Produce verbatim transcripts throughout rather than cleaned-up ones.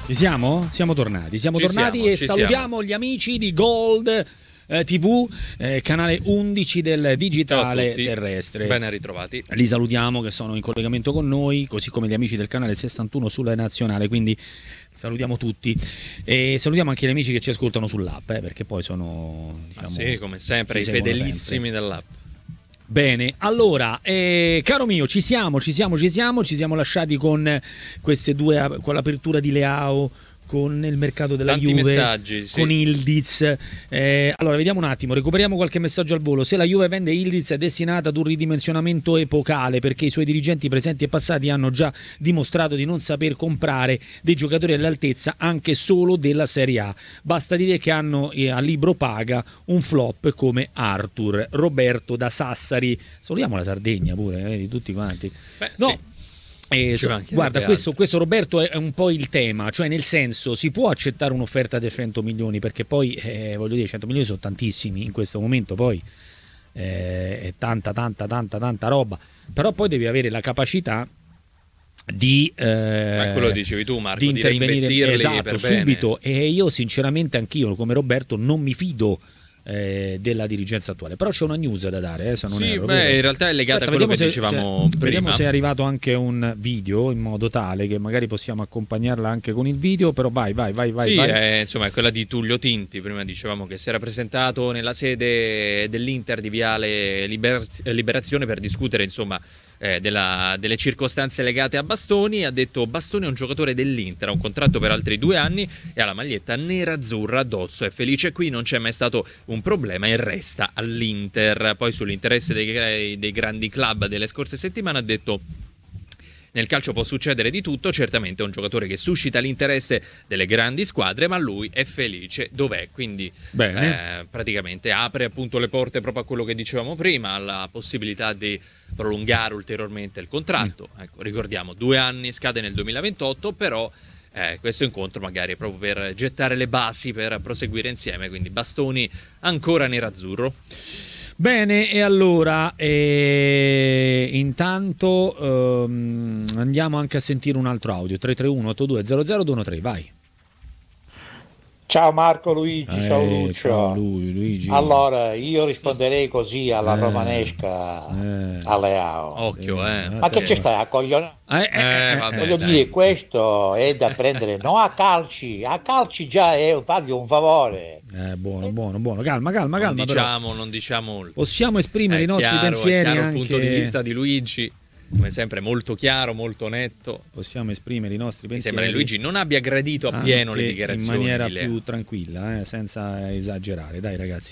Ci siamo? Siamo tornati, siamo Ci tornati siamo, e ci salutiamo siamo. gli amici di Gold eh, tivù, eh, canale undici del digitale terrestre. Ben ritrovati. Li salutiamo che sono in collegamento con noi, così come gli amici del canale sessantuno sulla nazionale, quindi salutiamo tutti e salutiamo anche gli amici che ci ascoltano sull'app, eh, perché poi sono, diciamo, Ah, sì, come sempre, i ci seguono fedelissimi sempre. dell'app. Bene, allora, eh, caro mio, ci siamo, ci siamo, ci siamo, ci siamo lasciati con queste due, con l'apertura di Leao, con il mercato della Tanti Juve, messaggi, sì. con Ildiz. Eh, allora, vediamo un attimo, recuperiamo qualche messaggio al volo. Se la Juve vende Ildiz è destinata ad un ridimensionamento epocale, perché i suoi dirigenti presenti e passati hanno già dimostrato di non saper comprare dei giocatori all'altezza anche solo della Serie A. Basta dire che hanno eh, a libro paga un flop come Arthur. Roberto da Sassari. Salutiamo la Sardegna pure, vedi, tutti quanti. Beh, no. sì. Eh, so, guarda, questo, questo Roberto è un po' il tema, cioè nel senso si può accettare un'offerta di cento milioni, perché poi eh, voglio dire, cento milioni sono tantissimi in questo momento, poi eh, è tanta tanta tanta tanta roba, però poi devi avere la capacità di eh, Ma quello dicevi tu, Marco, di di intervenire, reinvestirli esatto, per subito. bene. E io sinceramente anch'io come Roberto non mi fido Eh, della dirigenza attuale, però c'è una news da dare, eh, se non sì, erro, beh, vero? in realtà è legata Aspetta, a quello che se, dicevamo se, prima. Vediamo se è arrivato anche un video in modo tale che magari possiamo accompagnarla anche con il video, però vai, vai, vai, vai. Sì, vai. È, insomma, è quella di Tullio Tinti. Prima dicevamo che si era presentato nella sede dell'Inter di Viale Liber- Liberazione per discutere, insomma, eh, della, delle circostanze legate a Bastoni. Ha detto: Bastoni è un giocatore dell'Inter, ha un contratto per altri due anni e ha la maglietta nera-azzurra addosso, è felice qui, non c'è mai stato un problema e resta all'Inter. Poi sull'interesse dei, dei grandi club delle scorse settimane ha detto: nel calcio può succedere di tutto, certamente è un giocatore che suscita l'interesse delle grandi squadre, ma lui è felice dov'è, quindi eh, praticamente apre appunto le porte proprio a quello che dicevamo prima, alla possibilità di prolungare ulteriormente il contratto. Mm. Ecco, ricordiamo, due anni, scade nel duemilaventotto, però eh, questo incontro magari è proprio per gettare le basi per proseguire insieme, quindi Bastoni ancora nerazzurro. Bene, e allora eh, intanto ehm, andiamo anche a sentire un altro audio. Tre tre uno otto due zero zero due uno tre, vai. Ciao Marco Luigi, eh, ciao Lucio. Ciao lui, Luigi. Allora, io risponderei così alla eh, romanesca eh, a Leao. Occhio, eh. Ma che ci stai a coglione? Eh, eh, eh, Voglio eh, dire, questo è da prendere, no a calci, a calci già è fargli un favore. Eh, buono, buono, buono. Calma, calma, calma. Non diciamo, però. non diciamo molto. Possiamo esprimere è i nostri chiaro, pensieri. È chiaro anche... il punto di vista di Luigi, come sempre molto chiaro, molto netto. Possiamo esprimere i nostri Mi pensieri. sembra che Luigi non abbia gradito appieno le dichiarazioni in maniera di Leao. più tranquilla, eh, senza esagerare, dai ragazzi.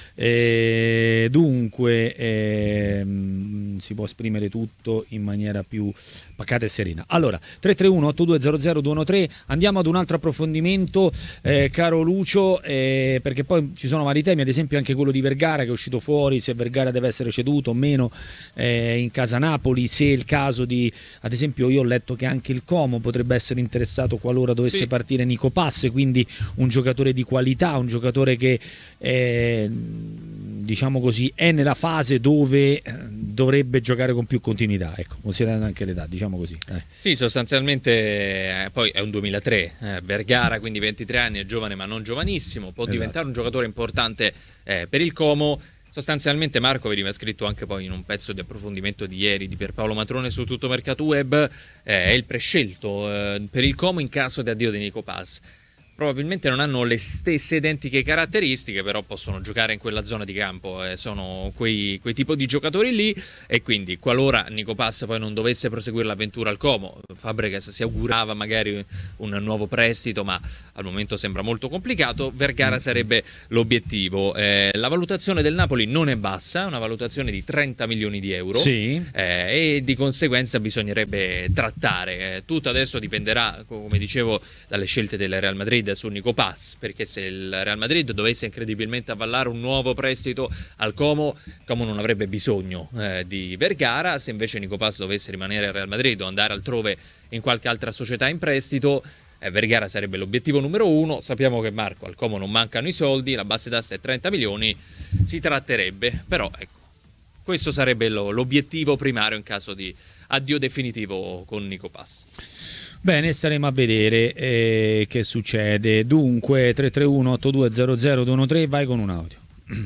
E dunque ehm, si può esprimere tutto in maniera più pacata e serena. Allora, tre tre uno otto due zero zero due uno tre, andiamo ad un altro approfondimento, eh, caro Lucio, eh, perché poi ci sono vari temi, ad esempio anche quello di Vergara che è uscito fuori, se Vergara deve essere ceduto o meno eh, in casa Napoli, se è il caso di, ad esempio io ho letto che anche il Como potrebbe essere interessato qualora dovesse sì. partire Nico Pass, quindi un giocatore di qualità, un giocatore che eh, diciamo così è nella fase dove eh, dovrebbe giocare con più continuità, ecco, considerando anche l'età, diciamo così. Eh. Sì, sostanzialmente eh, poi è un duemilatré, eh, Vergara, quindi ventitré anni, è giovane ma non giovanissimo, può esatto. diventare un giocatore importante eh, per il Como. Sostanzialmente Marco veniva scritto anche poi in un pezzo di approfondimento di ieri di Pierpaolo Matrone su Tutto Mercato Web, eh, è il prescelto eh, per il Como in caso di addio di Nico Paz. Probabilmente non hanno le stesse identiche caratteristiche, però possono giocare in quella zona di campo, eh, sono quei, quei tipo di giocatori lì, e quindi qualora Nico Pass poi non dovesse proseguire l'avventura al Como, Fabregas si augurava magari un nuovo prestito, ma al momento sembra molto complicato, Vergara sarebbe l'obiettivo. Eh, la valutazione del Napoli non è bassa, è una valutazione di trenta milioni di euro, sì. eh, e di conseguenza bisognerebbe trattare. Eh, tutto adesso dipenderà, come dicevo, dalle scelte del Real Madrid su Nico Paz, perché se il Real Madrid dovesse incredibilmente avvallare un nuovo prestito al Como, Como non avrebbe bisogno eh, di Vergara. Se invece Nico Paz dovesse rimanere al Real Madrid o andare altrove in qualche altra società in prestito, eh, Vergara sarebbe l'obiettivo numero uno. Sappiamo che Marco al Como non mancano i soldi, la base d'asta è trenta milioni, si tratterebbe, però ecco, questo sarebbe lo, l'obiettivo primario in caso di addio definitivo con Nico Paz. Bene, staremo a vedere eh, che succede. Dunque tre tre uno otto due zero zero due uno tre, vai con un audio.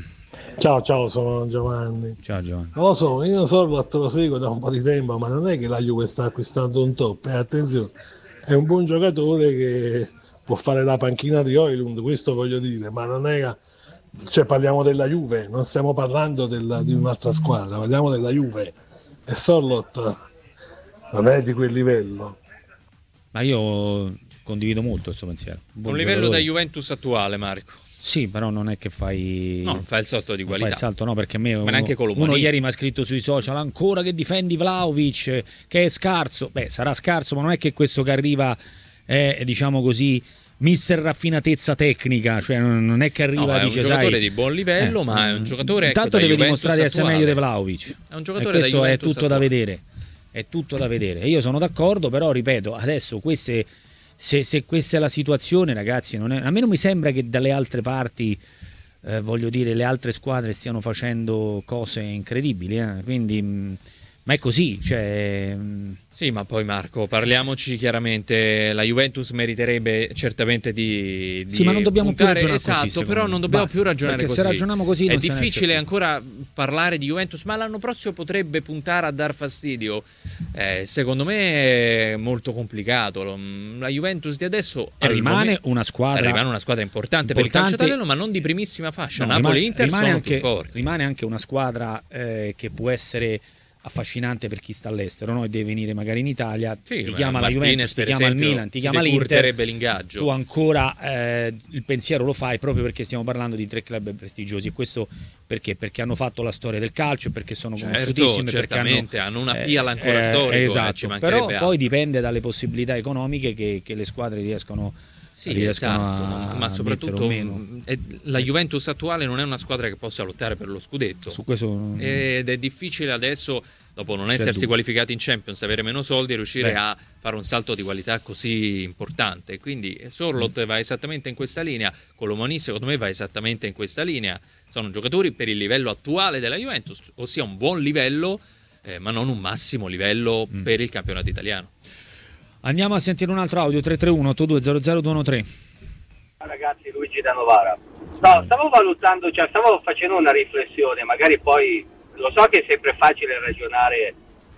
Ciao, ciao, sono Giovanni. Ciao Giovanni. Non lo so, io solo te lo seguo da un po' di tempo, ma non è che la Juve sta acquistando un top. E attenzione, è un buon giocatore che può fare la panchina di Højlund, questo voglio dire, ma non è... Cioè parliamo della Juve, non stiamo parlando della, di un'altra squadra, parliamo della Juve. E Sorloth non è di quel livello. Ma io condivido molto questo pensiero. Un livello giocatore. Da Juventus attuale, Marco. Sì, però non è che fai... No, non fai il salto di qualità. Fai il salto, no, perché a me Ma uno, neanche uno ieri mi ha scritto sui social ancora che difendi Vlahovic, che è scarso. Beh, sarà scarso, ma non è che questo che arriva è, diciamo così, mister raffinatezza tecnica, cioè non è che arriva no, è dice, un giocatore sai, di buon livello, eh, ma è un giocatore intanto ecco, deve Juventus dimostrare di essere attuale. meglio di Vlahovic. È un giocatore e questo da è tutto attuale. da vedere. È tutto da vedere. Io sono d'accordo, però ripeto, adesso queste se, se questa è la situazione, ragazzi, non è, a me non mi sembra che dalle altre parti eh, voglio dire, le altre squadre stiano facendo cose incredibili, eh? Quindi mh, ma è così, cioè... Sì, ma poi Marco, parliamoci chiaramente, la Juventus meriterebbe certamente di, di sì, ma non dobbiamo puntare, più esatto, così, però non dobbiamo basta, più ragionare perché così. Se ragioniamo così è non difficile ancora parlare di Juventus, ma l'anno prossimo potrebbe puntare a dar fastidio. Eh, secondo me è molto complicato. La Juventus di adesso rimane momento, una squadra rimane una squadra importante, importante per il calcio italiano, ma non di primissima fascia. No, Napoli e rimane, Inter rimane sono anche, più forti. Rimane anche una squadra eh, che può essere affascinante per chi sta all'estero, no? E deve venire magari in Italia, sì, ti chiama Martinez, la Juventus, ti chiama esempio, il Milan, ti chiama l'Inter, l'ingaggio. Tu ancora eh, il pensiero lo fai proprio perché stiamo parlando di tre club prestigiosi. E questo perché? Perché hanno fatto la storia del calcio e perché sono certo, conosciutissimi, certamente perché hanno, hanno una piala ancora eh, storico, esatto, eh, ci però poi altro. Dipende dalle possibilità economiche che, che le squadre riescono Sì, riescono esatto, a ma soprattutto meno. la Juventus attuale non è una squadra che possa lottare per lo scudetto. Su questo... Ed è difficile adesso, dopo non C'è essersi dubbio. qualificati in Champions, avere meno soldi, riuscire Beh. a fare un salto di qualità così importante. Quindi Sorloth Mm. va esattamente in questa linea, Colomoni secondo me va esattamente in questa linea. Sono giocatori per il livello attuale della Juventus, ossia un buon livello, eh, ma non un massimo livello Mm. per il campionato italiano. Andiamo a sentire un altro audio, tre tre uno otto due zero zero due uno tre. Ragazzi, Luigi da Novara. No, stavo valutando, cioè stavo facendo una riflessione, magari poi lo so che è sempre facile ragionare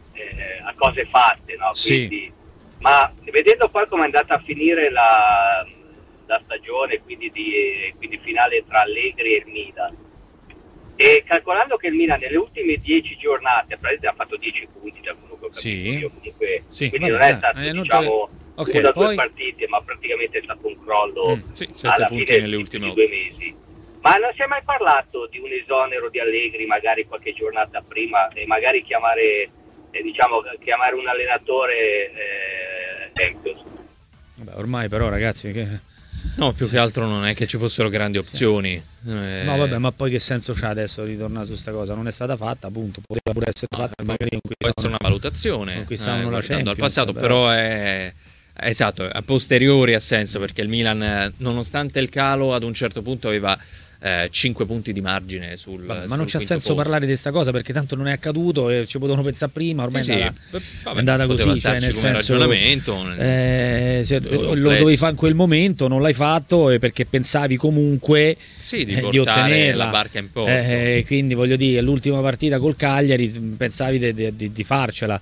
eh, a cose fatte, no? Quindi, Sì. ma vedendo poi come è andata a finire la, la stagione, quindi, di, quindi finale tra Allegri e il Milan, e calcolando che il Milan nelle ultime dieci giornate ha fatto dieci punti, da quello che ho capito Sì. io, comunque, Sì, quindi vabbè, non è dai, stato eh, non te diciamo le- ok, una o due poi- partite, ma praticamente è stato un crollo Mm, sì, sette alla punti fine nelle di- ultime di otto. due mesi. Ma non si è mai parlato di un esonero di Allegri magari qualche giornata prima e magari chiamare eh, diciamo chiamare un allenatore eh, Champions? Vabbè, ormai però ragazzi che... No, più che altro non è che ci fossero grandi opzioni. Eh, No vabbè, ma poi che senso c'ha adesso ritornare su sta cosa? Non è stata fatta, appunto, poteva pure essere no, fatta, magari può essere una valutazione conquistavano eh, la guardando al Champions, passato, però. però è esatto, a posteriori ha senso, perché il Milan, eh, nonostante il calo, ad un certo punto aveva eh, cinque punti di margine sul Vabbè, ma sul non c'ha quinto senso posto. parlare di questa cosa perché tanto non è accaduto e ci potevano pensare prima, ormai Sì, è sì, andata, beh, vabbè, è andata poteva così, cioè, starci nel come senso, ragionamento, nel- eh, se- nel lo complesso. dovevi fare in quel momento, non l'hai fatto eh, perché pensavi comunque Sì, di eh, portare ottenerla. la barca in porto. Eh, quindi voglio dire, l'ultima partita col Cagliari pensavi di, di- di- di farcela.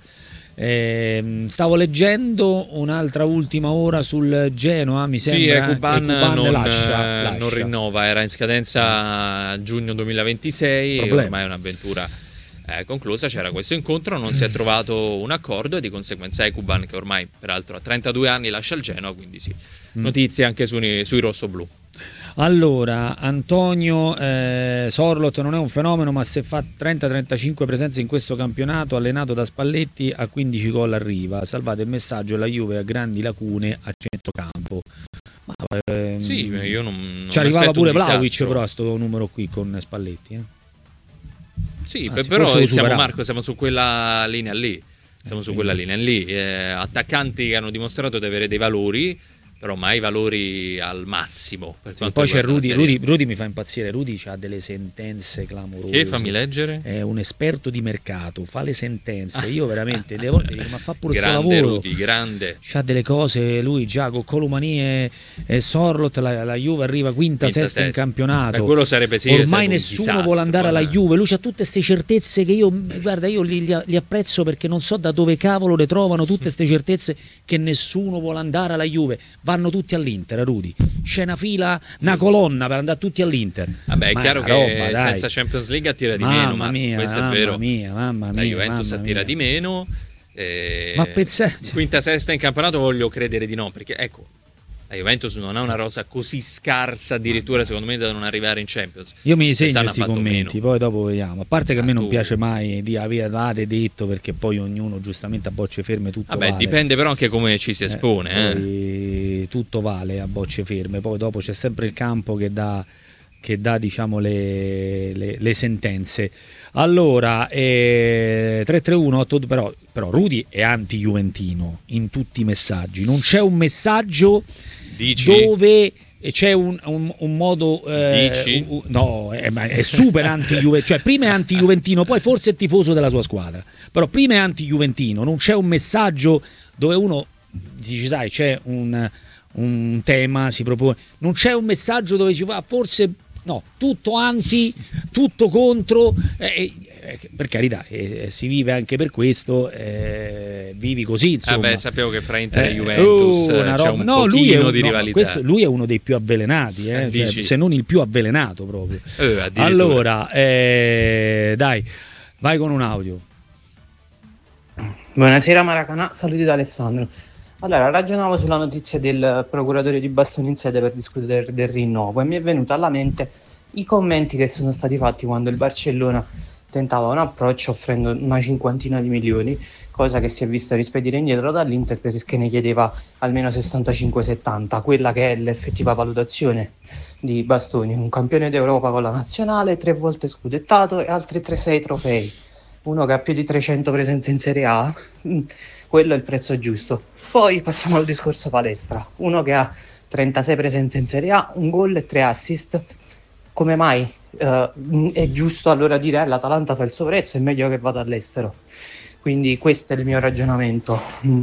Eh, stavo leggendo un'altra ultima ora sul Genoa, mi Sì, sembra Ekuban che Ekuban non, lascia, eh, lascia. non rinnova, era in scadenza a giugno duemilaventisei, Problema. ormai è un'avventura eh, conclusa, c'era questo incontro, non si è trovato un accordo e di conseguenza Ekuban, che ormai peraltro ha trentadue anni, lascia il Genoa, quindi sì, Mm. notizie anche su, sui rossoblù. Allora, Antonio eh, Sorloth non è un fenomeno, ma se fa trenta trentacinque presenze in questo campionato, allenato da Spalletti, a quindici gol arriva. Salvate il messaggio, la Juve ha grandi lacune a centrocampo. Ma, ehm, Sì, io non, non ci arrivava aspetto pure un Vlahovic disastro. però a sto numero qui con Spalletti. Eh. Sì, Anzi, pe- però forse lo siamo, superava. Marco, siamo su quella linea lì. Siamo Eh, su quella linea lì. Eh, attaccanti che hanno dimostrato di avere dei valori, però mai valori al massimo. Per sì, poi c'è Rudy, Rudy, Rudy mi fa impazzire, Rudy ha delle sentenze clamorose. Che fammi leggere? È un esperto di mercato, fa le sentenze, io veramente devo volte dico, ma fa pure questo grande lavoro. Rudy, grande. C'ha delle cose, lui già con Colomani e, e Sorlot, la, la Juve arriva quinta, quinta sesta, sesta in campionato. Ma quello sarebbe sì, ormai sarebbe nessuno disastro, vuole andare alla ma... Juve, lui c'ha tutte queste certezze che io, guarda, io li, li, li apprezzo perché non so da dove cavolo le trovano tutte queste certezze che nessuno vuole andare alla Juve, vanno tutti all'Inter. Rudy, c'è una fila, una colonna per andare tutti all'Inter. Vabbè, è ma chiaro è che roba, senza Champions League attira di mamma meno, ma mia, questo mamma è vero. Mia, mamma la mia, Juventus mamma attira mia. di meno. Eh, ma pensate, quinta sesta in campionato voglio credere di no, perché ecco, la Juventus non ha una rosa così scarsa addirittura secondo me da non arrivare in Champions. Io mi segno Quest'anno questi ha fatto commenti, meno. poi dopo vediamo. A parte che a me Ah, non tu- piace mai di avete detto, perché poi ognuno giustamente a bocce ferme tutto Vabbè, vale. dipende però anche come ci si Eh, espone. eh. poi tutto vale a bocce ferme, poi dopo c'è sempre il campo che dà, che dà diciamo le, le, le sentenze. Allora, eh, tre tre uno otto, però, però Rudy è anti-juventino in tutti i messaggi, non c'è un messaggio Dici? dove c'è un, un, un modo eh, Dici? un- un- no, è, ma è super anti-juventino, cioè prima è anti-juventino, poi forse è tifoso della sua squadra, però prima è anti-juventino, non c'è un messaggio dove uno dice, sai, c'è un, un tema, si propone, non c'è un messaggio dove ci va, forse no, tutto anti, tutto contro, eh, eh, per carità, eh, si vive anche per questo, eh, vivi così, insomma. Vabbè, sapevo che fra Inter e Eh, Juventus oh, eh, una c'è roba- un no, lui è pochino un- di no, rivalità. questo- lui è uno dei più avvelenati, eh, Eh, cioè, dici? se non il più avvelenato proprio. Eh, addirittura. Allora, eh, dai, vai con un audio. Buonasera Maracanà, saluti da Alessandro. Allora, ragionavo sulla notizia del procuratore di Bastoni in sede per discutere del, del rinnovo e mi è venuto alla mente i commenti che sono stati fatti quando il Barcellona tentava un approccio offrendo una cinquantina di milioni, cosa che si è vista rispedire indietro dall'Inter perché ne chiedeva almeno sessantacinque settanta, quella che è l'effettiva valutazione di Bastoni, un campione d'Europa con la nazionale, tre volte scudettato e altri tre sei trofei. Uno che ha più di trecento presenze in Serie A, mm, quello è il prezzo giusto. Poi passiamo al discorso palestra. Uno che ha trentasei presenze in Serie A, un gol e tre assist. Come mai eh, mm, è giusto allora dire eh, l'Atalanta fa il suo prezzo, è meglio che vada all'estero? Quindi questo è il mio ragionamento. Mm.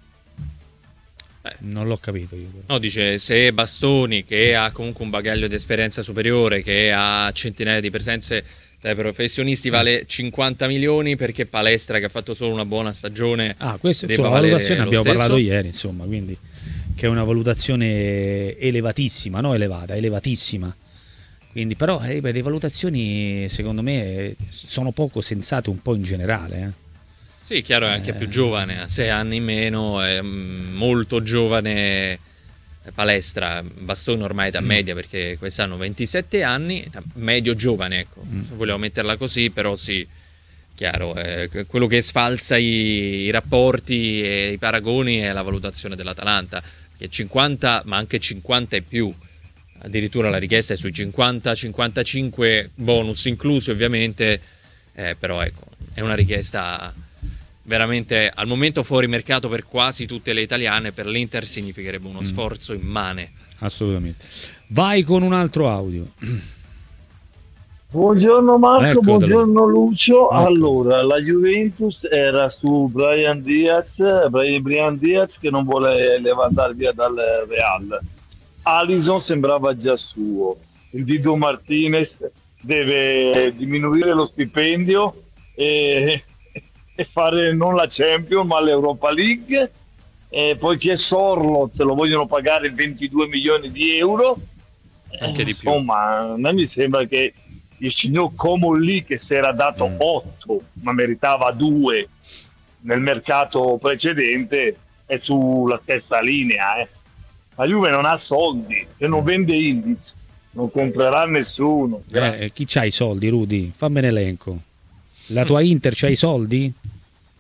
Non l'ho capito io. però. No, dice, se Bastoni, che ha comunque un bagaglio di esperienza superiore, che ha centinaia di presenze dai professionisti, vale cinquanta milioni, perché Palestra, che ha fatto solo una buona stagione, Ah, questa debba insomma, la valere valutazione lo abbiamo stesso? parlato ieri, insomma, quindi che è una valutazione elevatissima, no elevata, elevatissima. Quindi però, eh, ripeto, le valutazioni secondo me eh, sono poco sensate un po' in generale, eh. Sì, chiaro, è anche Eh. più giovane, ha sei anni in meno, è mm, molto giovane. Palestra, Bastoni ormai da media, perché quest'anno ventisette anni, da medio giovane, ecco, se vogliamo metterla così, però sì, chiaro, eh, quello che sfalsa i, i rapporti e i paragoni è la valutazione dell'Atalanta, che cinquanta, ma anche cinquanta e più, addirittura la richiesta è sui cinquanta cinquantacinque, bonus inclusi ovviamente, eh, però ecco, è una richiesta veramente al momento fuori mercato per quasi tutte le italiane. Per l'Inter significherebbe uno sforzo immane. Assolutamente. Vai con un altro audio. Buongiorno Marco, Eccolo. buongiorno Lucio. Ecco. Allora, la Juventus era su Brian Diaz, Brian, Brian Diaz che non vuole andare via dal Real. Alisson sembrava già suo. Il Diego Martinez deve diminuire lo stipendio e, e fare non la Champions ma l'Europa League. E poi c'è Sorlot, lo vogliono pagare ventidue milioni di euro. Anche Eh, di più. Insomma, a me mi sembra che il signor Como lì, che si era dato Mm. otto ma meritava due nel mercato precedente, è sulla stessa linea. Eh. La Juve non ha soldi, se non vende Indiz non comprerà nessuno. Eh, chi c'ha i soldi, Rudy? Fammi un elenco. La tua Inter c'ha i soldi?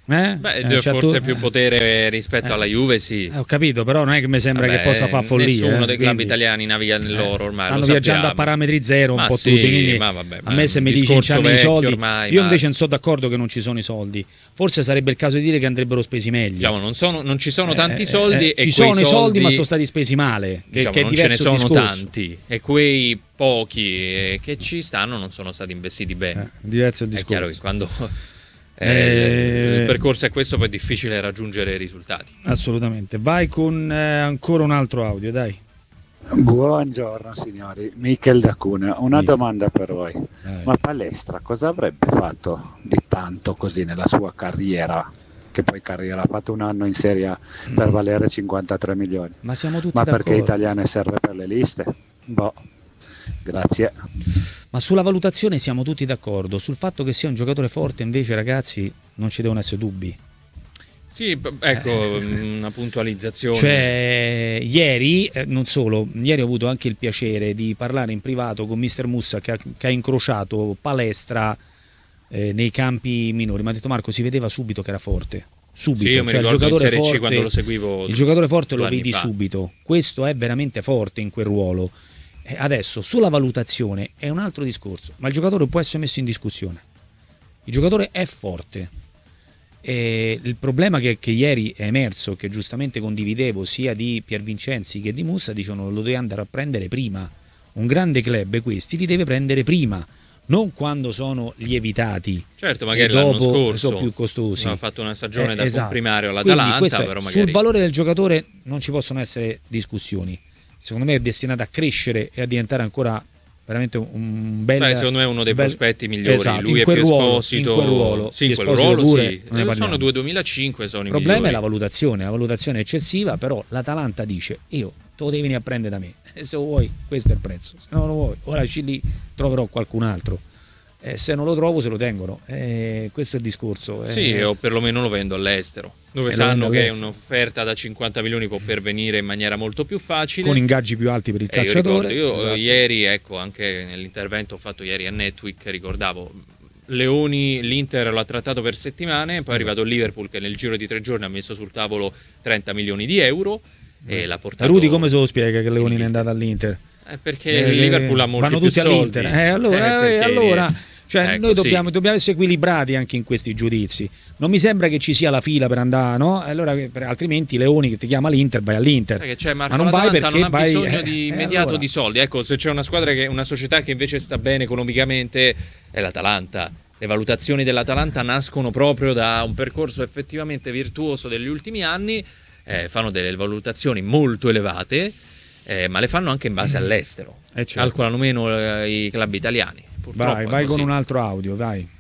Eh? Beh, Eh, cioè, forse tu- più potere rispetto eh. alla Juve, sì. Eh, ho capito, però non è che mi sembra Vabbè, che possa far follia. nessuno eh, dei club quindi- italiani naviga nell'oro ormai. Stanno lo viaggiando sappiamo. a parametri zero un Ma po' sì, tutti, quindi ma vabbè, a ma me è se un mi dici discorso c'hanno i vecchio soldi, ormai, io ma- invece non sono d'accordo che non ci sono i soldi. Forse sarebbe il caso di dire che andrebbero spesi meglio. Diciamo, non, sono, non ci sono Eh, tanti eh, soldi eh, e ci quei sono i soldi, ma soldi- sono stati spesi male, che, diciamo, che è non ce ne diverso sono discorso. tanti e quei pochi eh, che ci stanno non sono stati investiti bene. Eh, diverso il È discorso. chiaro che quando eh, Eh, il percorso è questo, poi è difficile raggiungere i risultati. Assolutamente. Vai con eh, ancora un altro audio, dai. Buongiorno signori, Michel da Cuneo. Una Sì. domanda per voi. Dai. Ma Palestra cosa avrebbe fatto di tanto così nella sua carriera? Che poi carriera ha fatto un anno in Serie A per valere cinquantatré milioni. Ma siamo tutti Ma d'accordo. perché italiane serve per le liste? Boh, grazie. Ma sulla valutazione siamo tutti d'accordo. Sul fatto che sia un giocatore forte, invece, ragazzi, non ci devono essere dubbi. Sì, p- ecco, una puntualizzazione. Cioè, ieri, eh, non solo, ieri ho avuto anche il piacere di parlare in privato con mister Mussa che ha, che ha incrociato Palestra eh, nei campi minori. Mi ha detto: Marco, si vedeva subito che era forte. Subito. Sì, io mi Cioè, il ricordo in giocatore Serie C forte, quando lo seguivo il giocatore forte due lo anni vedi fa. subito. Questo è veramente forte in quel ruolo. Eh, adesso, sulla valutazione è un altro discorso, ma il giocatore può essere messo in discussione. Il giocatore è forte. E il problema che, che ieri è emerso, che giustamente condividevo sia di Piervincenzi che di Mussa, dicono lo deve andare a prendere prima. Un grande club questi li deve prendere prima, non quando sono lievitati. Certo, magari e l'anno dopo scorso sono più costosi. ha fatto una stagione Eh, da esatto. comprimario Quindi all'Atalanta, questo è- però magari sul valore del giocatore non ci possono essere discussioni. Secondo me è destinato a crescere e a diventare ancora veramente un bel... Beh, secondo me è uno dei bel- prospetti migliori. Esatto, Lui in è quel più ruolo, Esposito. in quel ruolo, Sì, in di quel Esposito ruolo pure, sì. non ne parliamo. Sono due duemilacinque, sono Il i problema è migliori. la valutazione, la valutazione è eccessiva, però l'Atalanta dice: io te lo devi venire a prendere da me, e se lo vuoi questo è il prezzo, se non lo vuoi ora ci lì troverò qualcun altro, e se non lo trovo se lo tengono, e questo è il discorso. Sì, Eh, o perlomeno lo vendo all'estero, dove E lo vendo sanno che all'estero. un'offerta da cinquanta milioni può pervenire in maniera molto più facile. con ingaggi più alti per il Eh, io calciatore. ricordo, io Esatto. ieri, ecco, anche nell'intervento ho fatto ieri a Netweek, ricordavo Leoni, l'Inter l'ha trattato per settimane, poi è arrivato il Liverpool che nel giro di tre giorni ha messo sul tavolo trenta milioni di euro e l'ha portato. Rudy come se lo spiega che Leoni in è andato all'Inter? Eh, perché Eh, il Liverpool ha molti vanno più tutti soldi. all'Inter. Eh, allora, Eh, eh, perché- allora cioè, ecco, noi sì. dobbiamo, dobbiamo essere equilibrati anche in questi giudizi. Non mi sembra che ci sia la fila per andare, no? Allora, per- altrimenti Leoni che ti chiama l'Inter, vai all'Inter. Perché c'è Marco, Ma non vai l'Atalanta perché non ha vai- bisogno eh, di eh, immediato allora. di soldi. Ecco, se c'è una squadra che una società che invece sta bene economicamente è l'Atalanta. Le valutazioni dell'Atalanta nascono proprio da un percorso effettivamente virtuoso degli ultimi anni, eh, fanno delle valutazioni molto elevate, eh, ma le fanno anche in base all'estero. Eh, certo. Calcolano meno eh, i club italiani. Purtroppo Vai, è vai con così. un altro audio, vai.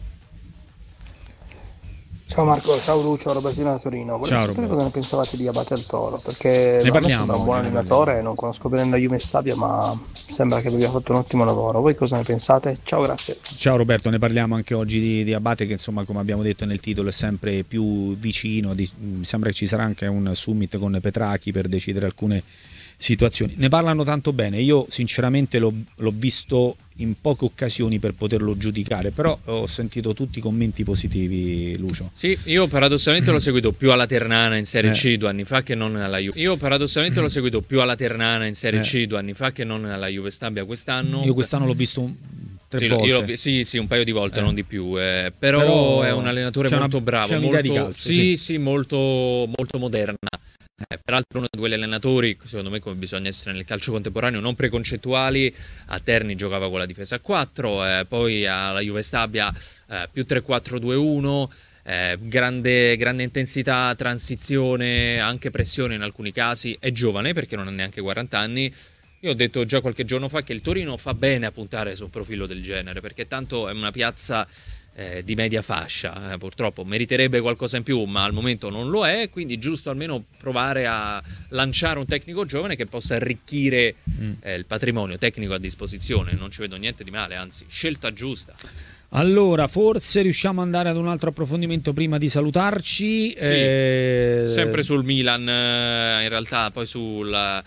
Ciao Marco, ciao Lucio, Robertino da Torino. Volevo Ciao, sapere Roberto. cosa ne pensavate di Abate al Toro, perché a me parliamo, sembra un buon ne allenatore, non conosco bene la Juve Stabia, ma sembra che abbia fatto un ottimo lavoro. Voi cosa ne pensate? Ciao, grazie. Ciao Roberto, ne parliamo anche oggi di, di Abate che insomma come abbiamo detto nel titolo è sempre più vicino, di, mi sembra che ci sarà anche un summit con Petrachi per decidere alcune situazioni. Ne parlano tanto bene, io sinceramente l'ho, l'ho visto in poche occasioni per poterlo giudicare, però ho sentito tutti i commenti positivi, Lucio. Sì, io paradossalmente l'ho seguito più alla Ternana in Serie Eh. C due anni fa che non alla Juve. Io paradossalmente l'ho seguito più alla Ternana in Serie Eh. C due anni fa che non alla Juve Stabia quest'anno. Io quest'anno l'ho visto un- tre Sì, volte. io l'ho vi- sì, sì, un paio di volte, Eh. non di più. eh, però, Però è un allenatore c'è una- molto bravo. c'è un'idea molto, di calcio, sì, sì. sì, molto, molto moderna. Eh, peraltro uno di quegli allenatori, secondo me come bisogna essere nel calcio contemporaneo, non preconcettuali. A Terni giocava con la difesa a quattro, eh, poi alla Juve Stabia eh, più tre quattro due uno, eh, grande, grande intensità, transizione, anche pressione in alcuni casi. È giovane perché non ha neanche quaranta anni. Io ho detto già qualche giorno fa che il Torino fa bene a puntare su un profilo del genere, perché tanto è una piazza eh, di media fascia, eh, purtroppo meriterebbe qualcosa in più, ma al momento non lo è, quindi giusto almeno provare a lanciare un tecnico giovane che possa arricchire Mm. eh, il patrimonio tecnico a disposizione. Non ci vedo niente di male, anzi, scelta giusta. Allora, forse riusciamo ad andare ad un altro approfondimento prima di salutarci. Sì, Eh, sempre sul Milan, eh, in realtà poi sul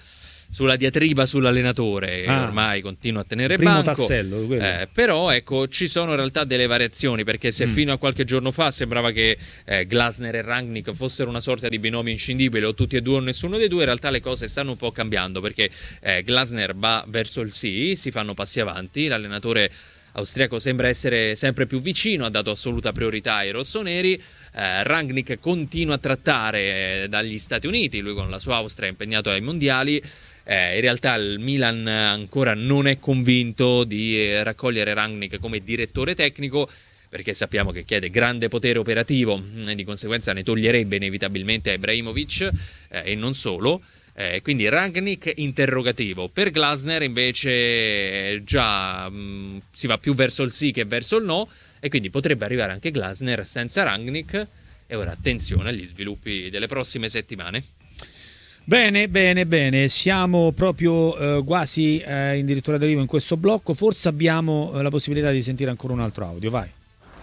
sulla diatriba sull'allenatore, Ah. ormai continua a tenere Primo banco. tassello, quello. Eh, però ecco, ci sono in realtà delle variazioni, perché se Mm. fino a qualche giorno fa sembrava che eh, Glasner e Rangnick fossero una sorta di binomio inscindibile, o tutti e due o nessuno dei due, in realtà le cose stanno un po' cambiando, perché eh, Glasner va verso il sì, si fanno passi avanti, l'allenatore austriaco sembra essere sempre più vicino, ha dato assoluta priorità ai rossoneri. eh, Rangnick continua a trattare eh, dagli Stati Uniti, lui con la sua Austria è impegnato ai mondiali. Eh, in realtà il Milan ancora non è convinto di eh, raccogliere Rangnick come direttore tecnico, perché sappiamo che chiede grande potere operativo e di conseguenza ne toglierebbe inevitabilmente a Ibrahimovic, eh, e non solo. Eh, quindi Rangnick interrogativo. Per Glasner invece eh, già mh, si va più verso il sì che verso il no, e quindi potrebbe arrivare anche Glasner senza Rangnick. E ora attenzione agli sviluppi delle prossime settimane. Bene, bene, bene, siamo proprio eh, quasi eh, addirittura d'arrivo in questo blocco, forse abbiamo eh, la possibilità di sentire ancora un altro audio, vai.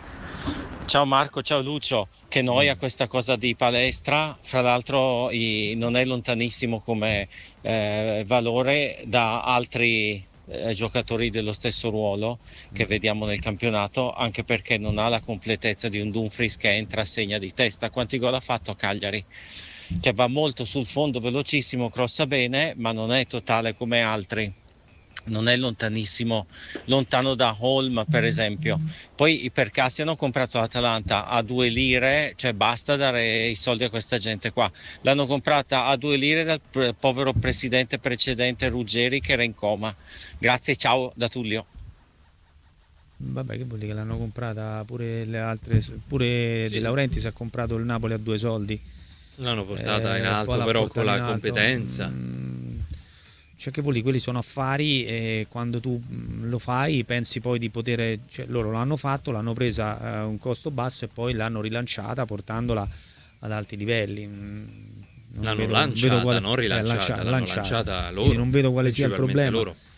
Ciao Marco, ciao Lucio, che noia questa cosa di palestra, fra l'altro i- non è lontanissimo come eh, valore da altri eh, giocatori dello stesso ruolo che vediamo nel campionato, anche perché non ha la completezza di un Dumfries che entra a segna di testa. Quanti gol ha fatto a Cagliari? Cioè va molto sul fondo, velocissimo, crossa bene, ma non è totale come altri. Non è lontanissimo, lontano da Holm per esempio. Poi i Percassi hanno comprato l'Atalanta a due lire, cioè basta dare i soldi a questa gente qua. L'hanno comprata a due lire dal pre- povero presidente precedente Ruggeri che era in coma. Grazie, ciao da Tullio. Vabbè, che vuol dire che l'hanno comprata pure le altre, pure Sì. De Laurentiis ha comprato il Napoli a due soldi. L'hanno portata Eh, in poi alto, l'ha però portata con la in alto. competenza. Mm, cioè che vuol dire, quelli sono affari e quando tu mm, lo fai pensi poi di poter, cioè loro l'hanno fatto, l'hanno presa a un costo basso e poi l'hanno rilanciata portandola ad alti livelli. Mm, non L'hanno vedo- lanciata, vedo quale- non eh, rilanciata, lancia- l'hanno lanciata. lanciata loro, Quindi non vedo quale sia il principalmente problema. loro.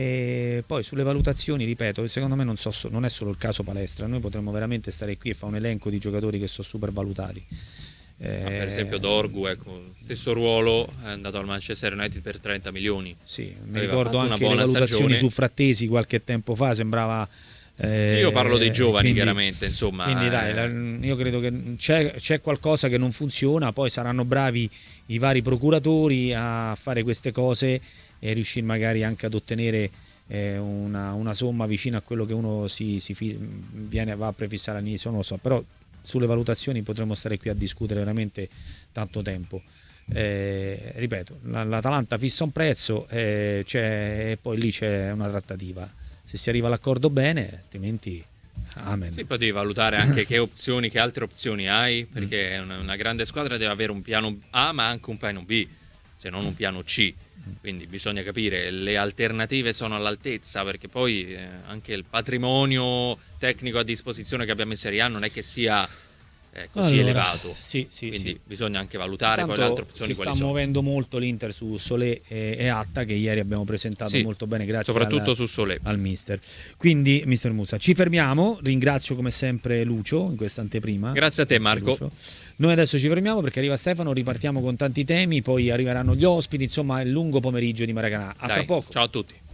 E poi sulle valutazioni, ripeto, secondo me non, so, non è solo il caso palestra, noi potremmo veramente stare qui e fare un elenco di giocatori che sono super valutati. Eh, Ma per esempio Dorgu, ecco, stesso ruolo, è andato al Manchester United per trenta milioni. Sì, mi Aveva ricordo fatto una anche le buona valutazioni stagione. su Frattesi qualche tempo fa, sembrava... eh, Sì, io parlo dei giovani, quindi- chiaramente, insomma. Quindi dai, eh, la- io credo che c'è, c'è qualcosa che non funziona, poi saranno bravi i vari procuratori a fare queste cose e riuscire magari anche ad ottenere eh, una, una somma vicina a quello che uno si, si fi- viene, va a prefissare all'inizio, non lo so, però sulle valutazioni potremmo stare qui a discutere veramente tanto tempo. Eh, ripeto, la- l'Atalanta fissa un prezzo eh, c'è- e poi lì c'è una trattativa. Se si arriva all'accordo bene, altrimenti amen. Sì, poi devi valutare anche che opzioni, che altre opzioni hai, perché Mm. una, una grande squadra deve avere un piano A ma anche un piano B, se non un piano C. Quindi bisogna capire, le alternative sono all'altezza, perché poi eh, anche il patrimonio tecnico a disposizione che abbiamo in Serie A non è che sia eh, così Allora, elevato. sì, sì, Quindi sì. bisogna anche valutare poi Tanto le altre opzioni si quali sta sono. muovendo molto l'Inter su Solé e, e Atta, che ieri abbiamo presentato Sì, molto bene, grazie soprattutto al, su Solé. al mister. Quindi mister Musa, ci fermiamo, ringrazio come sempre Lucio in questa anteprima. Grazie a te, Marco. Lucio. Noi adesso ci fermiamo perché arriva Stefano, ripartiamo con tanti temi, poi arriveranno gli ospiti, insomma è il lungo pomeriggio di Maracanã. A Dai, tra poco. ciao a tutti.